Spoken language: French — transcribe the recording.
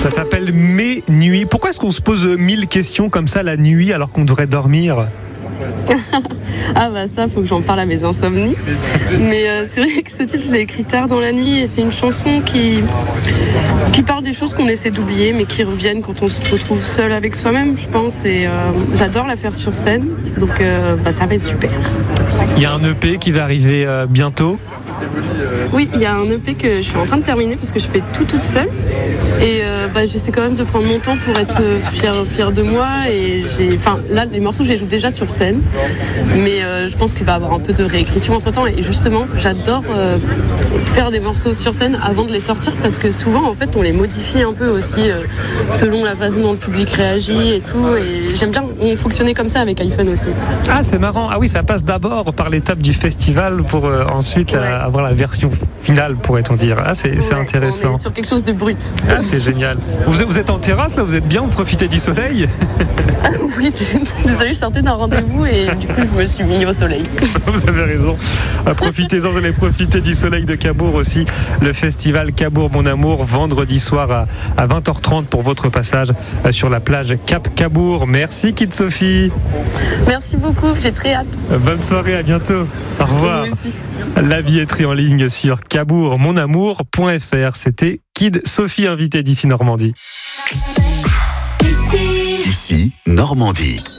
Ça s'appelle Mes nuits. Pourquoi est-ce qu'on se pose 1000 questions comme ça la nuit alors qu'on devrait dormir ? Ah bah ça, faut que j'en parle à mes insomnies. Mais c'est vrai que ce titre, je l'ai écrit tard dans la nuit et c'est une chanson qui parle des choses qu'on essaie d'oublier mais qui reviennent quand on se retrouve seul avec soi-même, je pense. Et j'adore la faire sur scène, donc ça va être super. Il y a un EP qui va arriver bientôt. Oui, il y a un EP que je suis en train de terminer parce que je fais tout toute seule. Et j'essaie quand même de prendre mon temps pour être fière de moi. Et là, les morceaux, je les joue déjà sur scène. Mais je pense qu'il va y avoir un peu de réécriture entre-temps. Et justement, j'adore faire des morceaux sur scène avant de les sortir parce que souvent, en fait, on les modifie un peu aussi selon la façon dont le public réagit et tout. Et j'aime bien fonctionner comme ça avec iPhone aussi. Ah, c'est marrant. Ah oui, ça passe d'abord par l'étape du festival pour ensuite avoir la version finale, pourrait-on dire. Ah, c'est intéressant. On est sur quelque chose de brut. Ah, c'est génial. Vous êtes en terrasse, là, vous êtes bien, vous profitez du soleil? Oui, désolé, je sortais d'un rendez-vous et du coup, je me suis mis au soleil. Vous avez raison. Profitez-en, vous allez profiter du soleil de Cabourg aussi. Le festival Cabourg Mon Amour, vendredi soir à 20h30 pour votre passage sur la plage Cap Cabourg. Merci Kid Sophie. Merci beaucoup, j'ai très hâte. Bonne soirée, à bientôt. Au revoir. La billetterie en ligne sur cabourgmonamour.fr. C'était Kid Sophie, invitée d'ici Normandie. Ici Normandie.